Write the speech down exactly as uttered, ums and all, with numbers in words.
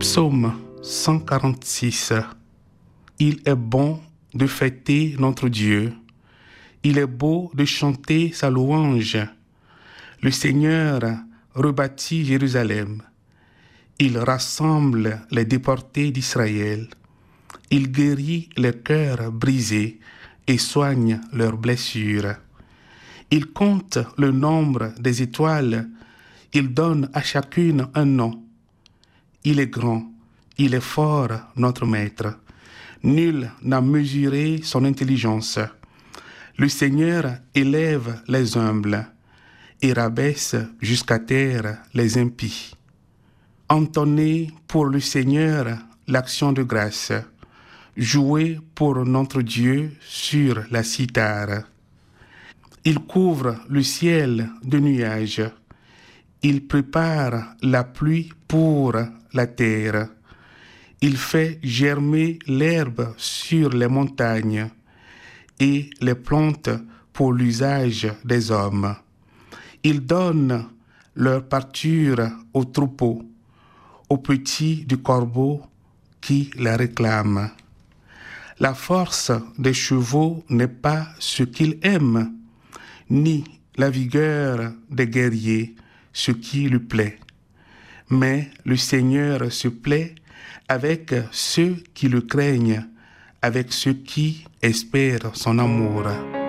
Psaume cent quarante-six. Il est bon de fêter notre Dieu. Il est beau de chanter sa louange. Le Seigneur rebâtit Jérusalem. Il rassemble les déportés d'Israël. Il guérit les cœurs brisés et soigne leurs blessures. Il compte le nombre des étoiles. Il donne à chacune un nom. Il est grand, il est fort, notre Maître. Nul n'a mesuré son intelligence. Le Seigneur élève les humbles et rabaisse jusqu'à terre les impies. Entonnez pour le Seigneur l'action de grâce. Jouez pour notre Dieu sur la cithare. Il couvre le ciel de nuages. Il prépare la pluie pour la terre. Il fait germer l'herbe sur les montagnes et les plantes pour l'usage des hommes. Il donne leur pâture aux troupeaux, aux petits du corbeau qui la réclament. La force des chevaux n'est pas ce qu'il aime, ni la vigueur des guerriers ce qui lui plaît. Mais le Seigneur se plaît avec ceux qui le craignent, avec ceux qui espèrent son amour.